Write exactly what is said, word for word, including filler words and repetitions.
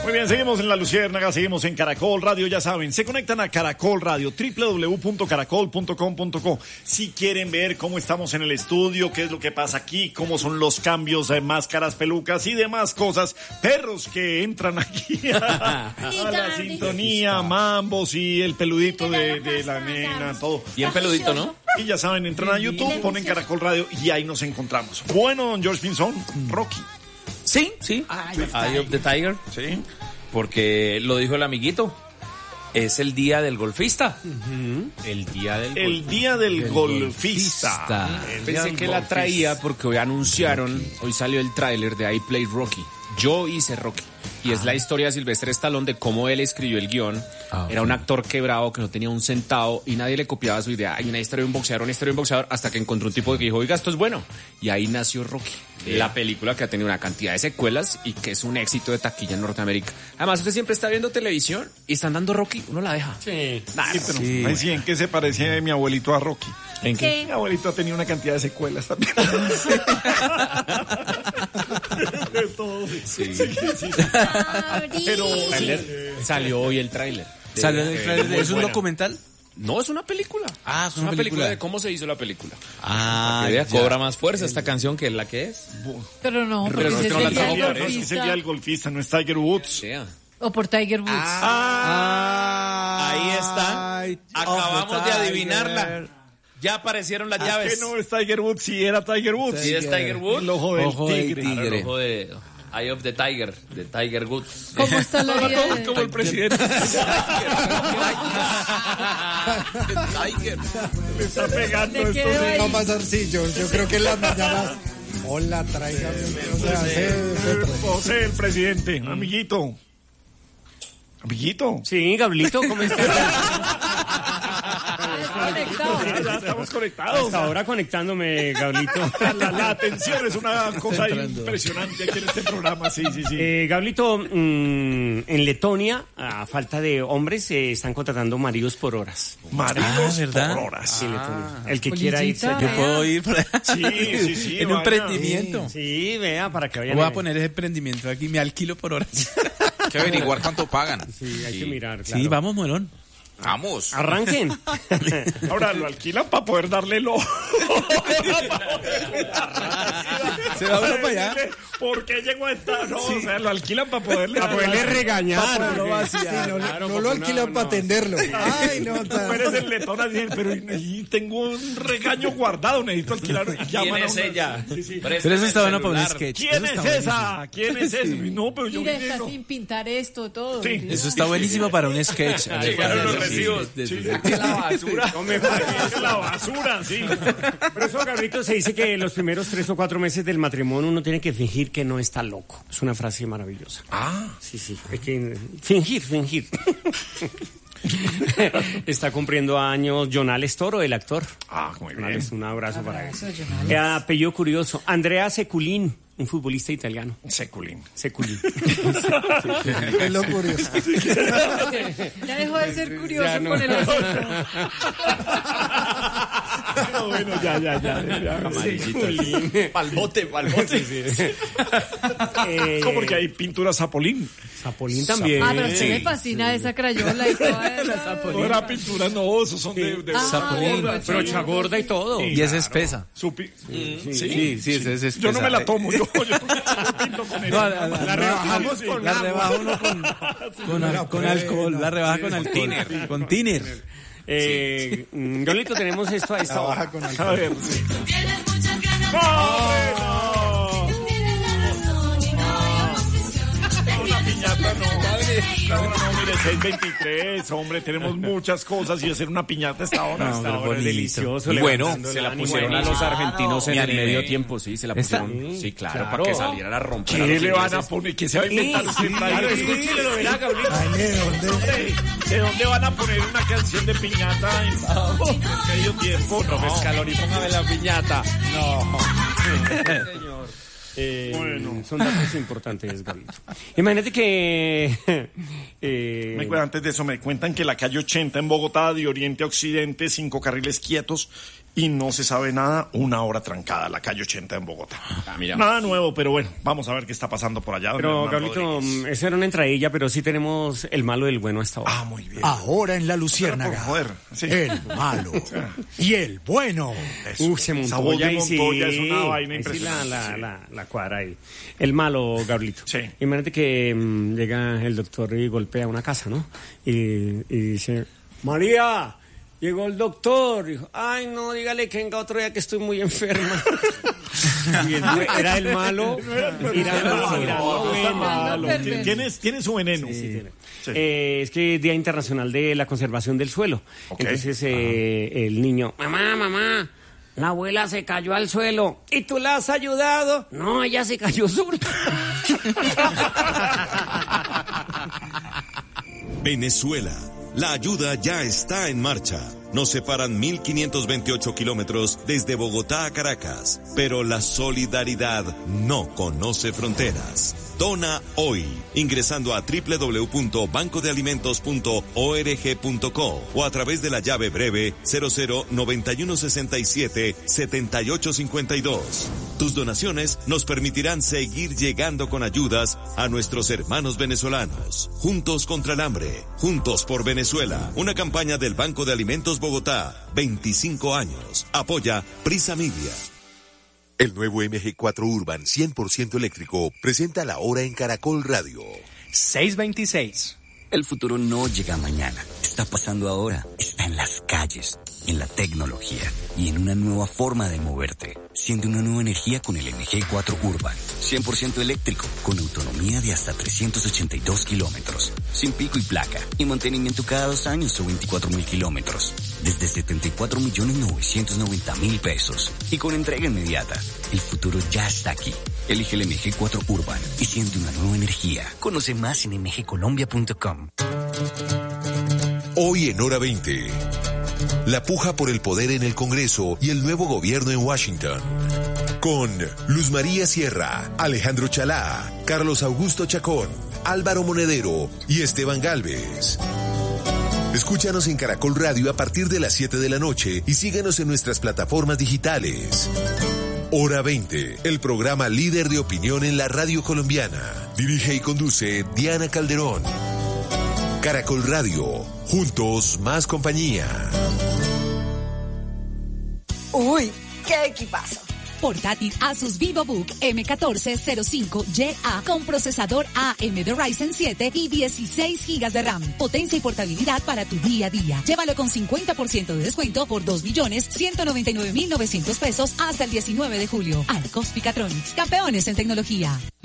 Muy bien, seguimos en La Luciérnaga, seguimos en Caracol Radio, ya saben, se conectan a Caracol Radio, doble u doble u doble u punto caracol punto com punto co. Si quieren ver cómo estamos en el estudio, qué es lo que pasa aquí, cómo son los cambios de máscaras, pelucas y demás cosas, perros que entran aquí a, a la sintonía, mambos y el peludito de, de la nena, todo. Bien peludito, ¿no? Y ya saben, entran a YouTube, ponen Caracol Radio y ahí nos encontramos. Bueno, don George Pinzón, Rocky. Sí, sí. Eye of the Tiger. Sí. Porque lo dijo el amiguito. Es el día del golfista. Uh-huh. El día del El golfista. día del, del golfista. golfista. El Pensé que golfista. La traía porque hoy anunciaron, Rocky. Hoy salió el tráiler de I Played Rocky. Yo hice Rocky. Y es la historia de Sylvester Stallone de cómo él escribió el guión. Ah, okay. Era un actor quebrado que no tenía un centavo y nadie le copiaba su idea. Hay una historia de un boxeador, una historia de un boxeador, hasta que encontró un tipo que dijo, oiga, esto es bueno. Y ahí nació Rocky. Yeah. La película que ha tenido una cantidad de secuelas y que es un éxito de taquilla en Norteamérica. Además, usted siempre está viendo televisión y están dando Rocky, uno la deja. Sí. Nah, sí, pero sí. Sí, ¿en qué se parecía mi abuelito a Rocky? ¿En qué? Mi abuelito ha tenido una cantidad de secuelas también. De todo. Sí. Sí, sí, sí. Pero sí. Salió hoy el tráiler. ¿Salió el tráiler? ¿Es un documental? No, es una película. Ah, es una, una película. película de cómo se hizo la película. Ah, la idea cobra más fuerza esta canción que la que es. Pero no, porque pero es, no el día del golfista. Es el día del golfista, no es Tiger Woods. Yeah. O por Tiger Woods. Ah, ahí está. Acabamos de adivinarla. Ya aparecieron las ah, llaves. Que no es Tiger Woods, sí era Tiger Woods. Sí es Tiger Woods. El ojo del ojo tigre. Del tigre. Claro, el ojo de Eye of the Tiger, de Tiger Woods. ¿Cómo está la vida? Como, como el presidente. Tiger. Me está pegando esto. Va a pasar, sí, yo, yo creo que en las mañanas. Hola, tráigame. O sea, José, el presidente, amiguito. Amiguito. Sí, Gablito, ¿cómo estás? Conectado. Ya estamos conectados. Hasta ahora conectándome, Gablito. La, la atención es una cosa impresionante aquí en este programa, sí, sí, sí. Eh, Gablito, mmm, en Letonia, a falta de hombres, eh, están contratando maridos por horas. Maridos ah, por horas. Sí, ah. El que quiera irse. Yo puedo ir por allá. Sí, sí, sí. En un emprendimiento. Sí, sí, vea, para que vayan. Voy a poner ese emprendimiento aquí, me alquilo por horas. Hay que averiguar cuánto pagan. Sí, hay sí. que mirar, claro. Sí, vamos, Molón. Vamos. Arranquen. Ahora lo alquilan para poder darle el ojo. Se va uno para allá. ¿Por qué llegó a esta? No, sí. O sea, lo alquilan para poderle, para poderle regañar. Para poderlo vaciar. Sí, no, claro, no lo alquilan no, para no. atenderlo. Ay, no. Tú eres el letón así, pero y tengo un regaño guardado, necesito alquilarlo. ¿Quién es ella? Sí, sí. Pero eso está bueno para un sketch. ¿Quién es esa? ¿Quién es esa? No, pero yo Mira, está sin pintar esto, todo. Sí. Eso está buenísimo para un sketch. Llegaron los recibos. La basura. No me parece la basura, sí. Pero eso, Gabrielito, se dice que los primeros tres o cuatro meses del matrimonio uno tiene que fingir que no está loco. Es una frase maravillosa. Ah. Sí, sí. Hay que fingir, fingir. Está cumpliendo años Jonales Toro, el actor. Ah, muy bien. Jonales, un abrazo, abrazo para él. Jonales. Eh, apellido curioso. Andrea Seculín, un futbolista italiano. Seculín. Seculín. Es lo curioso. Ya dejó de ser curioso no. Con el asunto. No, bueno, ya, ya, ya. ya. Seculín. Palbote, palbote. Sí, sí. eh, no, porque hay pintura Zapolín. Zapolín también. Ah, pero a usted le fascina esa crayola y toda esa. No era pintura, no, esos son de, de ah, Zapolín. Brocha gorda y todo. Y es espesa. Supi... Sí, sí, sí, sí, es espesa. Yo no me la tomo, yo, yo, yo pinto con ella. No, la, la, la rebajamos con la rebaja uno con, con, con, con alcohol, la rebaja con alcohol. Tiner. Con tiner. Eh, sí. Yolito, tenemos esto a esta hora. Con a ver. Tienes muchas ganas. ¡No! Tienes la razón y no hay oposición. Una piñata no, madre. No, no, mire, seis veintitrés, hombre, tenemos muchas cosas y hacer una piñata a esta hora. No, esta hora bonito. Es delicioso. Y bueno, se la pusieron a los argentinos en el medio tiempo, sí, se la pusieron. ¿Esta? Sí, claro, claro, para que salieran a romper. ¿Qué le van a poner? ¿Qué se va a inventar usted? Claro, escúchele, lo verá, Gabriel. ¿De dónde van a poner una canción de piñata en medio tiempo? No, no. Scaloni, póngame la piñata. No. Señor. Eh, bueno. Son datos importantes, Gabriel. Imagínate que eh, Me cuentan, antes de eso, me cuentan que la calle ochenta en Bogotá, de oriente a occidente, cinco carriles quietos y no se sabe nada, una hora trancada, la calle ochenta en Bogotá. Ah, mira. Nada nuevo, pero bueno, vamos a ver qué está pasando por allá. Pero, don Hernán Carlito, Rodríguez. eso era una entradilla, pero sí tenemos el malo del bueno hasta ahora. Ah, muy bien. Ahora en La Luciérnaga. Joder, sí. El malo y el bueno. Eso. Uf, se Esa voz montó de ya y sí. Montoya es una vaina ahí sí impresionante. la, la, Sí. la, la cuadra ahí. El malo, Gabrielito. Sí. Imagínate que mm, llega el doctor y golpea una casa, ¿no? Y, y dice, María, llegó el doctor. Dijo, ay, no, dígale que venga otro día que estoy muy enferma. Y el- era el malo. Era el malo. Era el malo. Tiene, tiene- tiene su veneno. Sí, tiene. Sí. Eh, es que es Día Internacional de la Conservación del Suelo. Ok. Entonces eh, el niño, mamá, mamá, la abuela se cayó al suelo. ¿Y tú la has ayudado? No, ella se cayó sola. Venezuela. La ayuda ya está en marcha. Nos separan mil quinientos veintiocho kilómetros desde Bogotá a Caracas, pero la solidaridad no conoce fronteras. Dona hoy, ingresando a doble u doble u doble u punto banco de alimentos punto org punto co o a través de la llave breve cero cero noventa y uno sesenta y siete setenta y ocho cincuenta y dos. Tus donaciones nos permitirán seguir llegando con ayudas a nuestros hermanos venezolanos. Juntos contra el hambre, juntos por Venezuela. Una campaña del Banco de Alimentos Bogotá, veinticinco años. Apoya Prisa Media. El nuevo M G cuatro Urban cien por ciento eléctrico presenta la hora en Caracol Radio. seis veintiséis. El futuro no llega mañana, está pasando ahora, está en las calles, en la tecnología y en una nueva forma de moverte. Siente una nueva energía con el M G cuatro Urban, cien por ciento eléctrico, con autonomía de hasta trescientos ochenta y dos kilómetros, sin pico y placa, y mantenimiento cada dos años o veinticuatro mil kilómetros, desde setenta y cuatro millones novecientos noventa mil pesos, y con entrega inmediata. El futuro ya está aquí. Elige el M G cuatro Urban y siente una nueva energía. Conoce más en m g colombia punto com. Hoy en Hora veinte. La puja por el poder en el Congreso y el nuevo gobierno en Washington. Con Luz María Sierra, Alejandro Chalá, Carlos Augusto Chacón, Álvaro Monedero y Esteban Galvez. Escúchanos en Caracol Radio a partir de las siete de la noche y síguenos en nuestras plataformas digitales. Hora veinte, el programa líder de opinión en la radio colombiana. Dirige y conduce Diana Calderón. Caracol Radio, juntos más compañía. Uy, qué equipazo. Portátil Asus VivoBook eme catorce cero cinco Y A con procesador A M de Ryzen siete y dieciséis gigas de RAM. Potencia y portabilidad para tu día a día. Llévalo con cincuenta por ciento de descuento por dos millones ciento noventa y nueve mil novecientos pesos hasta el diecinueve de julio. Arcos Picatronics, campeones en tecnología.